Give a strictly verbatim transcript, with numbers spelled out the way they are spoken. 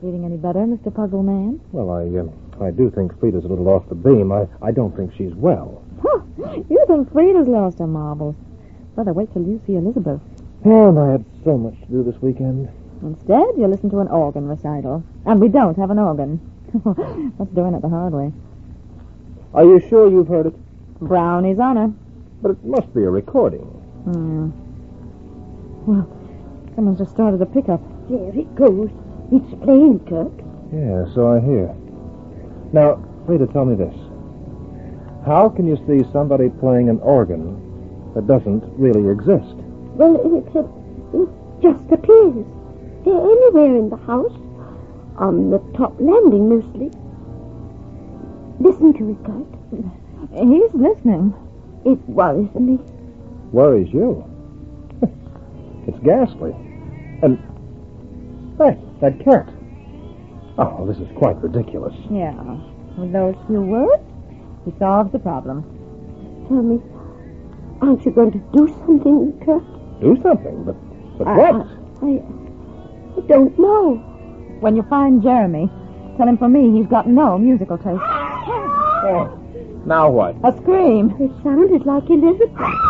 feeling any better, Mister Puzzle Man? Well, I uh, I do think Frida's a little off the beam. I, I don't think she's well. Huh, you think Frida's lost her marbles. Brother, wait till you see Elizabeth. And I had so much to do this weekend. Instead, you listen to an organ recital. And we don't have an organ. That's doing it the hard way. Are you sure you've heard it? Brownie's honor. But it must be a recording. Hmm. Well, someone's just started a pickup. There it goes. It's playing, Kirk. Yeah, so I hear. Now, Frida, tell me this. How can you see somebody playing an organ that doesn't really exist? Well, it, it, it just appears. They're anywhere in the house. On the top landing, mostly. Listen to it, Kirk. He's listening. It worries me. Worries you? It's ghastly. And, hey, that cat. Oh, this is quite ridiculous. Yeah. With those few words, he solves the problem. Tell me, aren't you going to do something, Kirk? Do something, but, but I, what? I, I don't know. When you find Jeremy, tell him for me he's got no musical taste. Oh, now what? A scream. It sounded like Elizabeth.